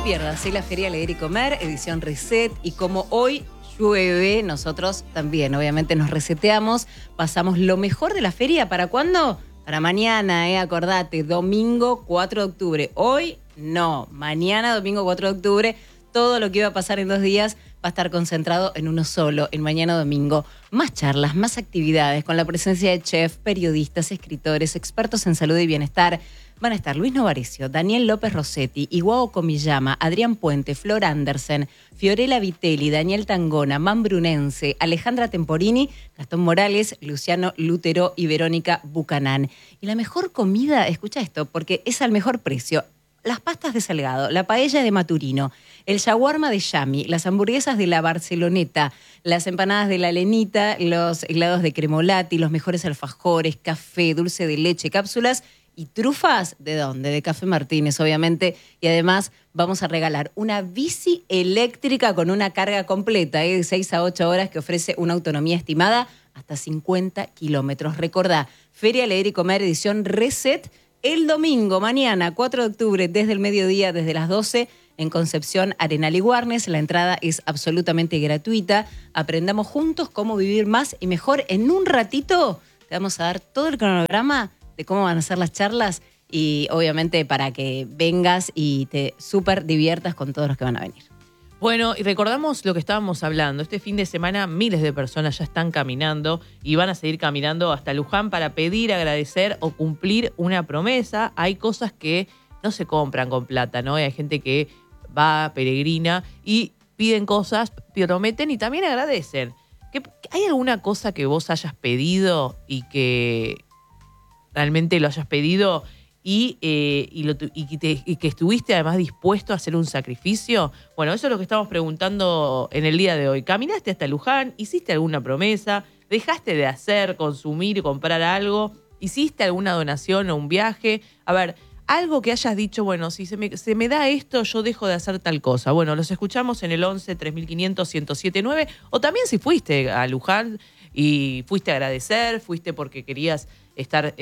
pierdas, la Feria Leer y Comer, edición Reset. Y como hoy llueve, nosotros también, obviamente, nos reseteamos. Pasamos lo mejor de la feria. ¿Para cuándo? Para mañana, acordate, domingo 4 de octubre. Hoy no, mañana, domingo 4 de octubre. Todo lo que iba a pasar en 2 días va a estar concentrado en uno solo, en mañana domingo. Más charlas, más actividades, con la presencia de chefs, periodistas, escritores, expertos en salud y bienestar. Van a estar Luis Novarecio, Daniel López Rossetti, Iwao Komiyama, Adrián Puente, Flor Andersen, Fiorella Vitelli, Daniel Tangona, Man Brunense, Alejandra Temporini, Gastón Morales, Luciano Lútero y Verónica Bucanán. Y la mejor comida, escucha esto, porque es al mejor precio. Las pastas de Salgado, la paella de Maturino, el shawarma de Yami, las hamburguesas de la Barceloneta, las empanadas de la Lenita, los helados de Cremolati, los mejores alfajores, café, dulce de leche, cápsulas y trufas. ¿De dónde? De Café Martínez, obviamente. Y además vamos a regalar una bici eléctrica con una carga completa, de 6 a 8 horas, que ofrece una autonomía estimada hasta 50 kilómetros. Recordá, Feria Leer y Comer, edición Reset, el domingo, mañana, 4 de octubre, desde el mediodía, desde las 12, en Concepción, Arenal y Warnes. La entrada es absolutamente gratuita. Aprendamos juntos cómo vivir más y mejor. En un ratito te vamos a dar todo el cronograma de cómo van a ser las charlas y obviamente para que vengas y te súper diviertas con todos los que van a venir. Bueno, y recordamos lo que estábamos hablando. Este fin de semana miles de personas ya están caminando y van a seguir caminando hasta Luján para pedir, agradecer o cumplir una promesa. Hay cosas que no se compran con plata, ¿no? Hay gente que va, peregrina y piden cosas, prometen y también agradecen. ¿Hay alguna cosa que vos hayas pedido y que realmente lo hayas pedido y que estuviste además dispuesto a hacer un sacrificio? Bueno, eso es lo que estamos preguntando en el día de hoy. ¿Caminaste hasta Luján? ¿Hiciste alguna promesa? ¿Dejaste de hacer, consumir y comprar algo? ¿Hiciste alguna donación o un viaje? A ver, algo que hayas dicho, bueno, si se me da esto, yo dejo de hacer tal cosa. Bueno, los escuchamos en el 11 3500 1079, o también si fuiste a Luján y fuiste a agradecer, fuiste porque querías estar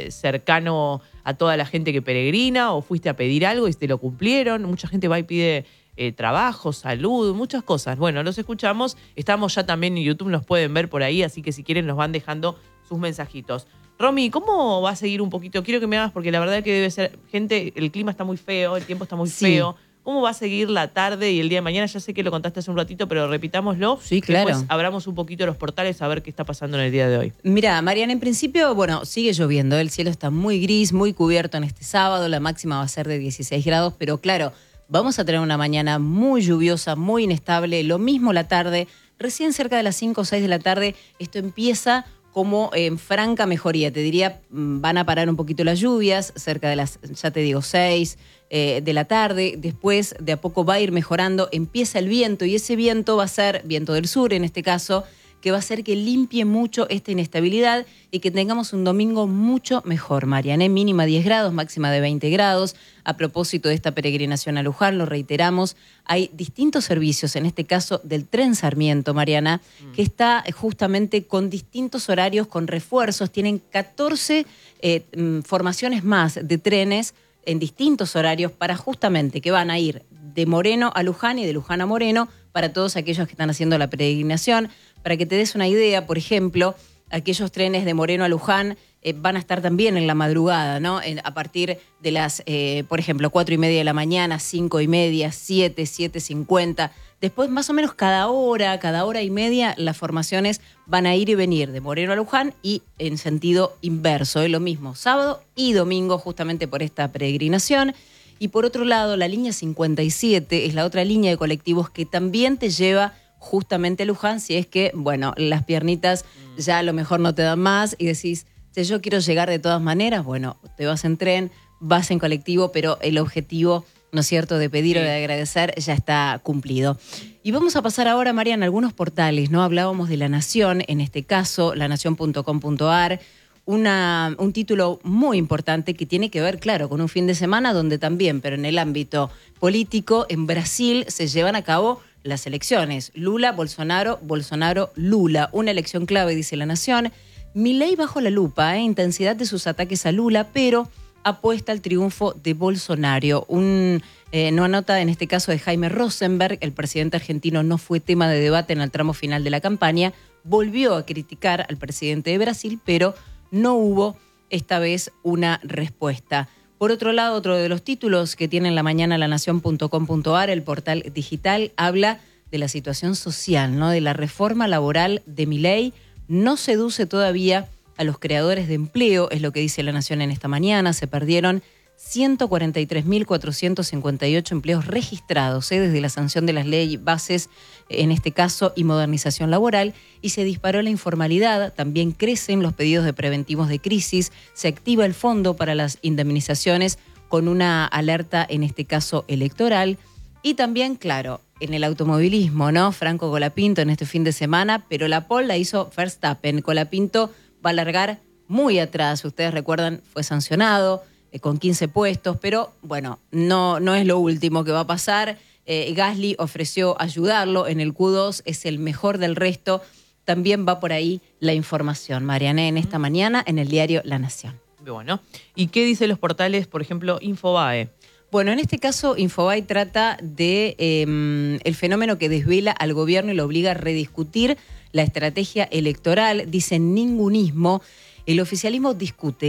cercano a toda la gente que peregrina, o fuiste a pedir algo y te lo cumplieron. Mucha gente va y pide trabajo, salud, muchas cosas. Bueno, los escuchamos. Estamos ya también en YouTube, nos pueden ver por ahí, así que si quieren nos van dejando sus mensajitos. Romy, ¿cómo va a seguir un poquito? Quiero que me hagas, porque la verdad que debe ser, gente, el clima está muy feo, el tiempo está muy feo. ¿Cómo va a seguir la tarde y el día de mañana? Ya sé que lo contaste hace un ratito, pero repitámoslo. Sí, claro. Después abramos un poquito los portales a ver qué está pasando en el día de hoy. Mira, Mariana, en principio, bueno, sigue lloviendo. El cielo está muy gris, muy cubierto en este sábado. La máxima va a ser de 16 grados, pero claro, vamos a tener una mañana muy lluviosa, muy inestable. Lo mismo la tarde. Recién cerca de las 5 o 6 de la tarde, esto empieza como en franca mejoría. Te diría, van a parar un poquito las lluvias, cerca de las, ya te digo, 6 de la tarde. Después, de a poco va a ir mejorando. Empieza el viento y ese viento va a ser, viento del sur en este caso, que va a hacer que limpie mucho esta inestabilidad y que tengamos un domingo mucho mejor, Mariana. Mínima 10 grados, máxima de 20 grados. A propósito de esta peregrinación a Luján, lo reiteramos, hay distintos servicios, en este caso del Tren Sarmiento, Mariana, que está justamente con distintos horarios, con refuerzos. Tienen 14 formaciones más de trenes en distintos horarios para justamente que van a ir de Moreno a Luján y de Luján a Moreno para todos aquellos que están haciendo la peregrinación. Para que te des una idea, por ejemplo, aquellos trenes de Moreno a Luján van a estar también en la madrugada, ¿no? A partir de las, por ejemplo, 4:30 de la mañana, 5:30, 7, 7:50. Después, más o menos cada hora y media, las formaciones van a ir y venir de Moreno a Luján y en sentido inverso. Es lo mismo sábado y domingo, justamente por esta peregrinación. Y por otro lado, la línea 57 es la otra línea de colectivos que también te lleva justamente a Luján, si es que, bueno, las piernitas ya a lo mejor no te dan más y decís, si yo quiero llegar de todas maneras, bueno, te vas en tren, vas en colectivo, pero el objetivo, ¿no es cierto?, de pedir o de agradecer ya está cumplido. Y vamos a pasar ahora, Mariana, a algunos portales, ¿no? Hablábamos de La Nación, en este caso, lanación.com.ar, un título muy importante que tiene que ver, claro, con un fin de semana donde también, pero en el ámbito político, en Brasil se llevan a cabo las elecciones. Lula, Bolsonaro, Bolsonaro, Lula. Una elección clave, dice La Nación. Milei bajo la lupa, intensidad de sus ataques a Lula, pero apuesta al triunfo de Bolsonaro. No anota en este caso de Jaime Rosenberg, el presidente argentino no fue tema de debate en el tramo final de la campaña, volvió a criticar al presidente de Brasil, pero no hubo esta vez una respuesta. Por otro lado, otro de los títulos que tiene en la mañana lanación.com.ar, el portal digital, habla de la situación social, ¿no? De la reforma laboral de Milei. No seduce todavía a los creadores de empleo, es lo que dice La Nación en esta mañana. Se perdieron 143.458 empleos registrados desde la sanción de las leyes bases, en este caso, y modernización laboral, y se disparó la informalidad. También crecen los pedidos de preventivos de crisis, se activa el fondo para las indemnizaciones con una alerta, en este caso, electoral. Y también, claro, en el automovilismo, ¿no? Franco Colapinto en este fin de semana, pero la pole la hizo Verstappen. Colapinto va a largar muy atrás, ustedes recuerdan, fue sancionado con 15 puestos, pero bueno, no es lo último que va a pasar. Gasly ofreció ayudarlo en el Q2, es el mejor del resto. También va por ahí la información, Mariana, en esta mañana en el diario La Nación. Bueno, ¿y qué dicen los portales, por ejemplo, Infobae? Bueno, en este caso, Infobae trata de el fenómeno que desvela al gobierno y lo obliga a rediscutir la estrategia electoral. Dice ningunismo. El oficialismo discute